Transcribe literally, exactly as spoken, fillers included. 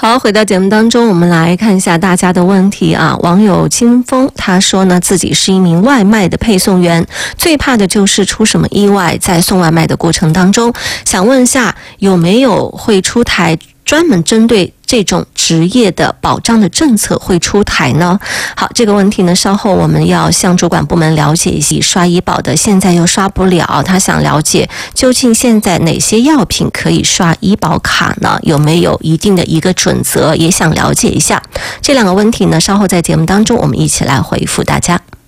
好，回到节目当中，我们来看一下大家的问题啊。网友清风他说呢，自己是一名外卖的配送员，最怕的就是出什么意外，在送外卖的过程当中，想问一下有没有会出台专门针对这种职业的保障的政策会出台呢？好，这个问题呢，稍后我们要向主管部门了解一下。刷医保的现在又刷不了，他想了解究竟现在哪些药品可以刷医保卡呢？有没有一定的一个准则？也想了解一下这两个问题呢，稍后在节目当中我们一起来回复大家。